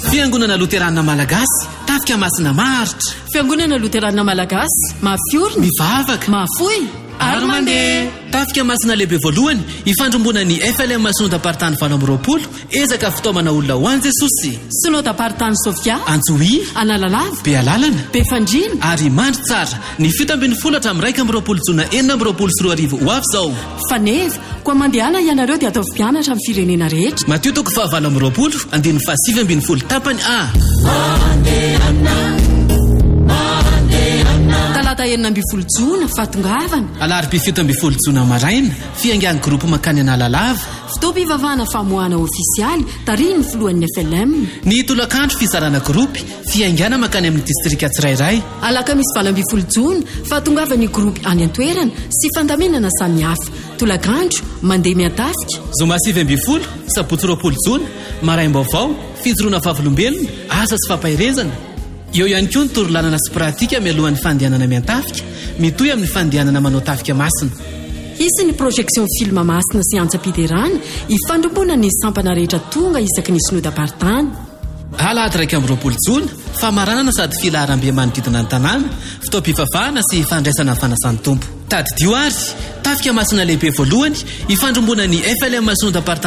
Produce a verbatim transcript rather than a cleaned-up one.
Fiangonana Loterana Malagasy, tafika masina maritra. Fiangonana Loterana Malagasy, mafiorina, mivavaka, mafoy, ary mandeha. Tafika masina lehibe voalohany ifandrombona ny F L M Sondapartany valo amby roapolo, ezaka fitaomana olona ho an'i Jesosy. Sondapartany Sofia, Antsohi, Analalava, Bealalana, Befandrina, ary mandry tsara. Ny fito ambin'ny folo hatramin'ny iraika amby roapolo jona enina amby roapolo sy roa arivo ho avy izao. Faneva, koa mandehana ianareo dia atao mpianatra amin'ny firenena rehetra. Matio toko fahavalo amby roapolo, andiny fahasivy ambin'ny folo tapany A. Talata enina amby folo jona, fatongavana. Alarobia fito amby folo jona maraina, fiangian'ny groupe makany Analalava. Fotoam-pivavahana famoahana ofisialy, tariny filohan'ny F L M. Ny tolakandro fizarana groupe, fiangana makany amin'ny distrika tsirairay. Alakamisy valo amby folo jona, fatongavany groupe any an-toerana sy fandaminana samihafa. Tolakandro, mandeha miatafika. Zoma sivy amby folo, sabotsy roapolo jona, maraim-baovao, fijoroana vavolombelona, asa sy fampahirezana. Eo ihany koa ny torolanana sy pratika mialohan'ny fandehanana miantafika, mitohy amin'ny fandehanana manao tafika masina. Isy ny projection film masina sy antsa-piderana, ifandrombona ny sampana rehetra tonga isaky ny Sondapartany. Alahady raika amby roapolo jona, famaranana sady filaharam-be manodidina ny tanàna, fotoam-pivavahana sy fandraisana ny fanasan'ny tompo. Tady dio ary, tafika masina lehibe voalohany, ifandrombona ny F L M Sondapartany